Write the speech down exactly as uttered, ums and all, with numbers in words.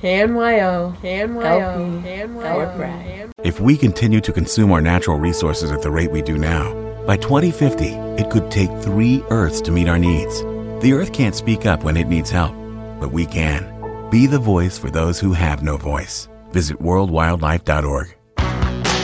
K N Y O, K N Y O, K N Y O. If we continue to consume our natural resources at the rate we do now, by twenty fifty, it could take three Earths to meet our needs. The Earth can't speak up when it needs help, but we can. Be the voice for those who have no voice. Visit world wildlife dot org.